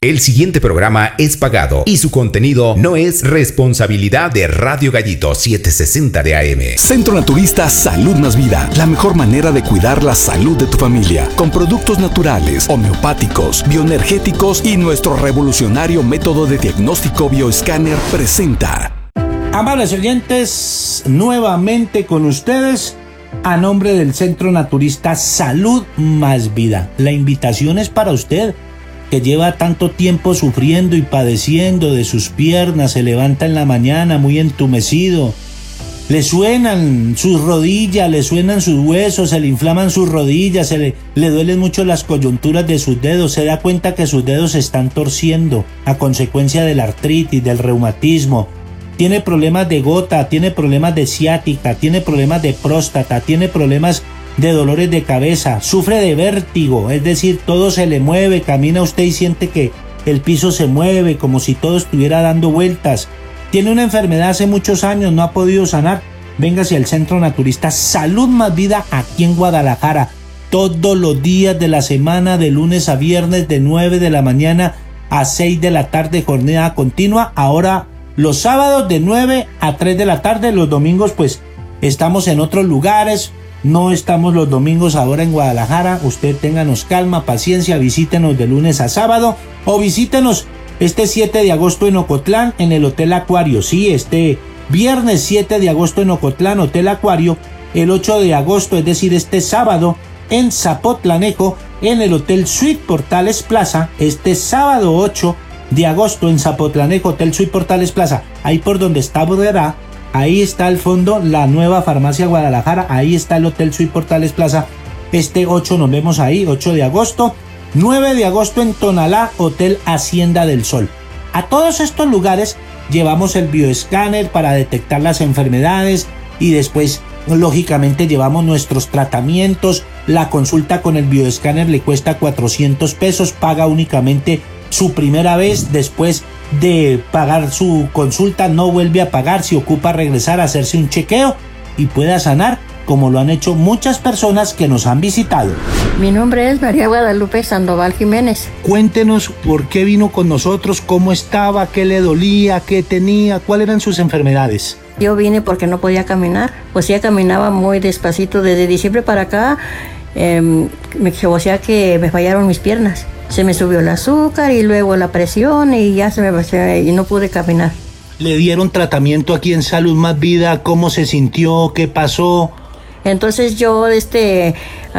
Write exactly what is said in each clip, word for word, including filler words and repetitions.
El siguiente programa es pagado y su contenido no es responsabilidad de Radio Gallito setecientos sesenta de A M. Centro Naturista Salud Más Vida. La mejor manera de cuidar la salud de tu familia. Con productos naturales, homeopáticos, bioenergéticos y nuestro revolucionario método de diagnóstico bioescáner presenta. Amables oyentes, nuevamente con ustedes a nombre del Centro Naturista Salud Más Vida. La invitación es para usted, que lleva tanto tiempo sufriendo y padeciendo de sus piernas, se levanta en la mañana muy entumecido, le suenan sus rodillas, le suenan sus huesos, se le inflaman sus rodillas, se le, le duelen mucho las coyunturas de sus dedos, se da cuenta que sus dedos se están torciendo a consecuencia de la artritis, del reumatismo, tiene problemas de gota, tiene problemas de ciática, tiene problemas de próstata, tiene problemas de dolores de cabeza, sufre de vértigo, es decir, todo se le mueve, camina usted y siente que el piso se mueve como si todo estuviera dando vueltas, tiene una enfermedad hace muchos años, no ha podido sanar, véngase al Centro Naturista Salud Más Vida aquí en Guadalajara, todos los días de la semana, de lunes a viernes, de nueve de la mañana a seis de la tarde, jornada continua. Ahora los sábados de nueve a tres de la tarde, los domingos pues estamos en otros lugares. No estamos los domingos ahora en Guadalajara. Usted ténganos calma, paciencia, visítenos de lunes a sábado o visítenos este siete de agosto en Ocotlán en el Hotel Acuario. Sí, este viernes siete de agosto en Ocotlán, Hotel Acuario. El ocho de agosto, es decir, este sábado en Zapotlanejo en el Hotel Suite Portales Plaza. Este sábado ocho de agosto en Zapotlanejo, Hotel Suite Portales Plaza. Ahí por donde está Bodera. Ahí está al fondo la nueva farmacia Guadalajara, ahí está el Hotel Suite Portales Plaza. Este ocho nos vemos ahí, ocho de agosto. nueve de agosto en Tonalá, Hotel Hacienda del Sol. A todos estos lugares llevamos el bioescáner para detectar las enfermedades y después, lógicamente, llevamos nuestros tratamientos. La consulta con el bioescáner le cuesta cuatrocientos pesos, paga únicamente su primera vez, después de pagar su consulta no vuelve a pagar, si ocupa regresar a hacerse un chequeo y pueda sanar, como lo han hecho muchas personas que nos han visitado. Mi nombre es María Guadalupe Sandoval Jiménez. Cuéntenos por qué vino con nosotros, cómo estaba, qué le dolía, qué tenía, cuáles eran sus enfermedades. Yo vine porque no podía caminar, pues ya caminaba muy despacito desde diciembre para acá, eh, me, o sea que me fallaron mis piernas. Se me subió el azúcar y luego la presión y ya se me pasó y no pude caminar. ¿Le dieron tratamiento aquí en Salud Más Vida? ¿Cómo se sintió? ¿Qué pasó? Entonces yo este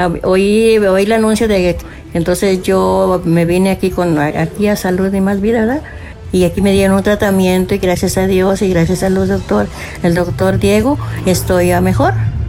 oí, oí el anuncio de entonces yo me vine aquí con aquí a Salud y Más Vida, ¿verdad? Y aquí me dieron un tratamiento y gracias a Dios y gracias a los doctor, el doctor Diego, estoy ya mejor.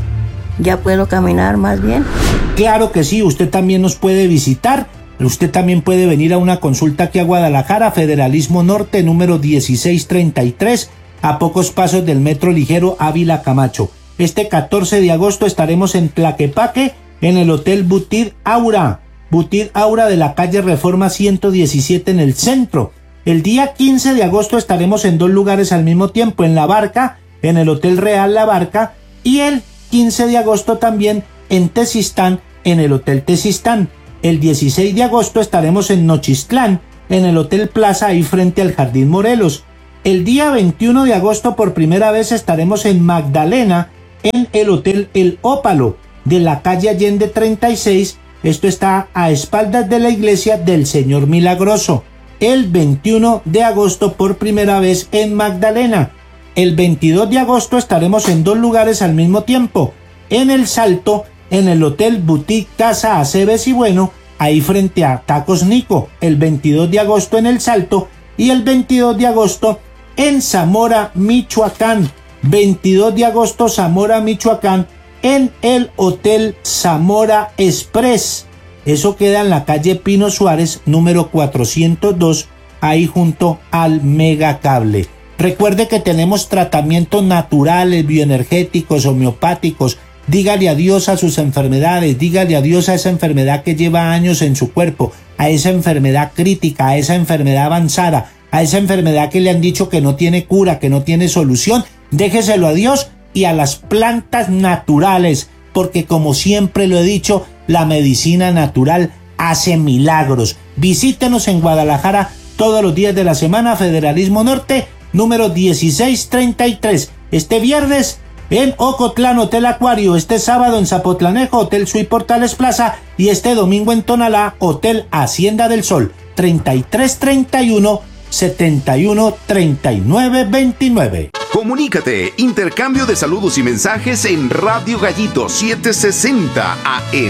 Ya puedo caminar más bien. Claro que sí, usted también nos puede visitar. Usted también puede venir a una consulta aquí a Guadalajara, Federalismo Norte, número dieciséis treinta y tres, a pocos pasos del Metro Ligero Ávila Camacho. Este catorce de agosto estaremos en Tlaquepaque, en el Hotel Butit Aura, Butit Aura de la calle Reforma ciento diecisiete en el centro. El día quince de agosto estaremos en dos lugares al mismo tiempo, en La Barca, en el Hotel Real La Barca, y el quince de agosto también en Tezistán, en el Hotel Tezistán. El dieciséis de agosto estaremos en Nochistlán, en el Hotel Plaza, ahí frente al Jardín Morelos. El día veintiuno de agosto por primera vez estaremos en Magdalena, en el Hotel El Ópalo, de la calle Allende treinta y seis. Esto está a espaldas de la iglesia del Señor Milagroso. El veintiuno de agosto por primera vez en Magdalena. El veintidós de agosto estaremos en dos lugares al mismo tiempo. En El Salto, en el Hotel Boutique Casa Aceves y Bueno, ahí frente a Tacos Nico, el veintidós de agosto en El Salto y el veintidós de agosto en Zamora, Michoacán. veintidós de agosto, Zamora, Michoacán, en el Hotel Zamora Express. Eso queda en la calle Pino Suárez, número cuatrocientos dos, ahí junto al Megacable. Recuerde que tenemos tratamientos naturales, bioenergéticos, homeopáticos. Dígale adiós a sus enfermedades, dígale adiós a esa enfermedad que lleva años en su cuerpo, a esa enfermedad crítica, a esa enfermedad avanzada, a esa enfermedad que le han dicho que no tiene cura, que no tiene solución. Déjeselo a Dios y a las plantas naturales, porque como siempre lo he dicho, la medicina natural hace milagros. Visítenos en Guadalajara, todos los días de la semana, Federalismo Norte, número dieciséis treinta y tres. Este viernes en Ocotlán, Hotel Acuario. Este sábado en Zapotlanejo, Hotel Suite Portales Plaza. Y este domingo en Tonalá, Hotel Hacienda del Sol. treinta y tres treinta y uno, setenta y uno, treinta y nueve veintinueve. Comunícate, intercambio de saludos y mensajes en Radio Gallito setecientos sesenta A M.